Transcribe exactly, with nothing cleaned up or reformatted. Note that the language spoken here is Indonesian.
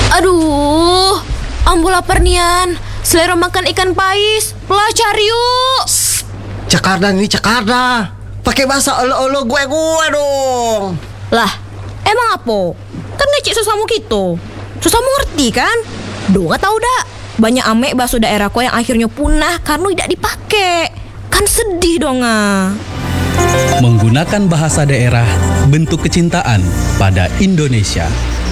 Aduh, ambo lapar nian. Selera makan ikan pais. Lah cari yuk. Jakarta nih Jakarta. Pakai bahasa olo-olo gue-gue dong. Lah, emang apa? Kan ngecek susamu gitu. Susamu ngerti kan? Doa tahu dak. Banyak amek bahasa daerahku yang akhirnya punah karena tidak dipakai. Kan sedih dong ah. Menggunakan bahasa daerah bentuk kecintaan pada Indonesia.